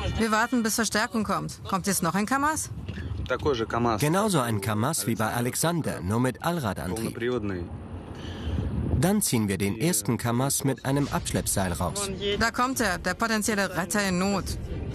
Wir warten, bis Verstärkung kommt. Kommt jetzt noch ein Kamaz? Genauso ein Kamaz wie bei Alexander, nur mit Allradantrieb. Dann ziehen wir den ersten Kamaz mit einem Abschleppseil raus. Da kommt er, der potenzielle Retter in Not.